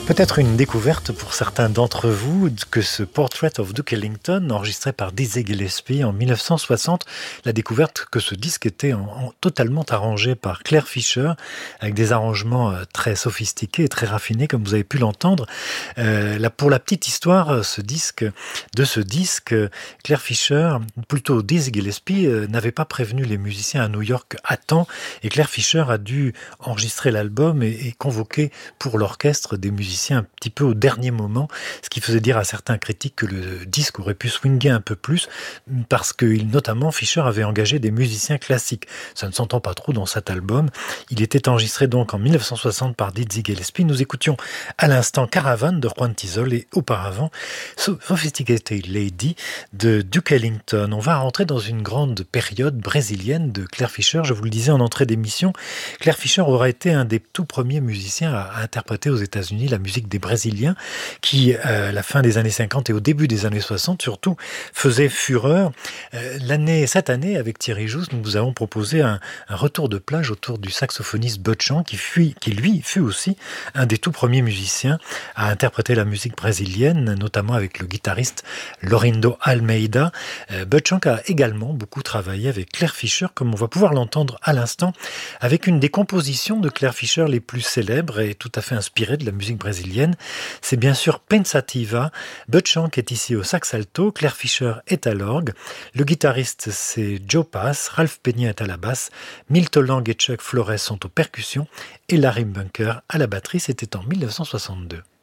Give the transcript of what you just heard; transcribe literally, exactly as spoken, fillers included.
Peut-être une découverte pour certains d'entre vous que ce Portrait of Duke Ellington, enregistré par Dizzy Gillespie en mille neuf cent soixante, la découverte que ce disque était en, en, totalement arrangé par Claire Fischer, avec des arrangements euh, très sophistiqués et très raffinés, comme vous avez pu l'entendre. Euh, là, pour la petite histoire, ce disque, de ce disque, Claire Fischer, plutôt Dizzy Gillespie, euh, n'avait pas prévenu les musiciens à New York à temps, et Claire Fischer a dû enregistrer l'album et, et convoquer pour l'orchestre des musiciens un petit peu au dernier moment, ce qui faisait dire à certains critiques que le disque aurait pu swinguer un peu plus, parce que notamment Fischer avait engagé des musiciens classiques. Ça ne s'entend pas trop dans cet album. Il était enregistré donc en mille neuf cent soixante par Dizzy Gillespie. Nous écoutions à l'instant Caravan de Juan Tizol et auparavant Sophisticated Lady de Duke Ellington. On va rentrer dans une grande période brésilienne de Claire Fischer. Je vous le disais en entrée d'émission, Claire Fischer aura été un des tout premiers musiciens à, à interpréter aux États-Unis la musique des Brésiliens qui, euh, à la fin des années cinquante et au début des années soixante, surtout, faisait fureur. Euh, l'année, cette année, avec Thierry Jousse, nous vous avons proposé un, un retour de plage autour du saxophoniste Bud Shank, qui, fut, qui lui fut aussi un des tout premiers musiciens à interpréter la musique brésilienne, notamment avec le guitariste Laurindo Almeida. Euh, Bud Shank a également beaucoup travaillé avec Claire Fischer, comme on va pouvoir l'entendre à l'instant, avec une des compositions de Claire Fischer les plus célèbres et tout à fait inspirée de la musique brésilienne. C'est bien sûr Pensativa. Bud Shank est ici au sax alto, Claire Fischer est à l'orgue. Le guitariste, c'est Joe Pass, Ralph Peña est à la basse, Milt Lang et Chuck Flores sont aux percussions et Larry Bunker à la batterie. C'était en mille neuf cent soixante-deux.